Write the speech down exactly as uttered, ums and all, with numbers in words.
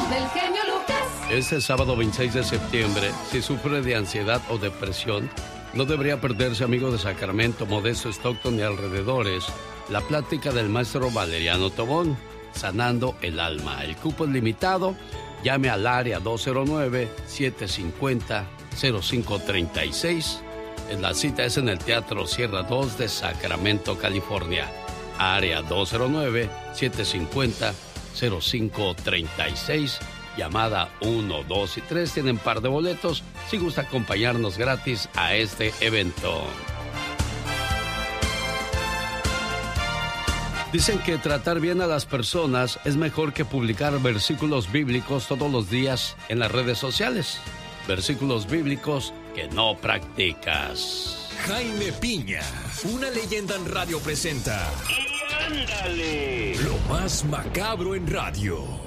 del genio Lucas. Este sábado veintiséis de septiembre, si sufre de ansiedad o depresión, no debería perderse, amigo de Sacramento, Modesto, Stockton y alrededores, la plática del maestro Valeriano Tobón, Sanando el Alma. El cupo es limitado. Llame al área dos cero nueve, siete cinco cero, cero cinco tres seis. La cita es en el Teatro Sierra dos de Sacramento, California. Área dos cero nueve, siete cinco cero, cero cinco tres seis. Llamada uno, dos y tres. Tienen par de boletos si gusta acompañarnos gratis a este evento. Dicen que tratar bien a las personas es mejor que publicar versículos bíblicos todos los días en las redes sociales. Versículos bíblicos que no practicas. Jaime Piña, una leyenda en radio presenta. ¡Y ándale! Lo más macabro en radio.